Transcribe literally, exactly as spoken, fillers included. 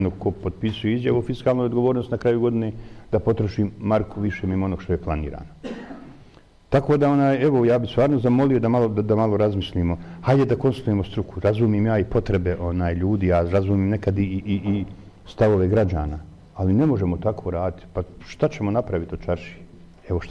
ko potpisuje izjavu o fiskalnoj odgovornosti na kraju godine da potroši marku više mimo onog što je planirano. Tako da, ona, evo, ja bih stvarno zamolio da malo, da, da malo razmislimo. Hajde da konsultujemo struku. Razumijem ja i potrebe onaj, ljudi, ja razumijem nekad i, i, i stavove građana. Ali ne možemo tako raditi. Pa šta ćemo napraviti od čaršije?